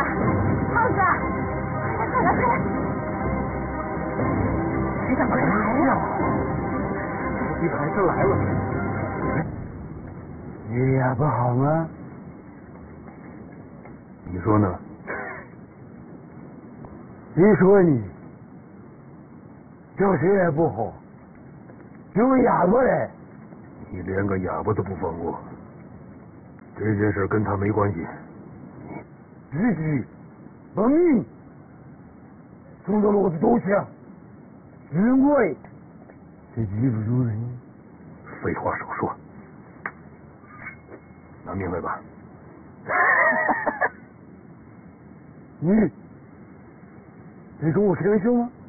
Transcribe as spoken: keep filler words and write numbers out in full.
耗子，快来快来！你怎么来了？ 你还是来了。 你也不好吗？ 你说呢？ 你说你，叫谁也不好，就哑巴嘞。 你连个哑巴都不放过，这件事跟他没关系。 自己把命送到老子头上，是我的，这记不住人。 废话少说，拿命来吧。 你，你说我开玩笑吗？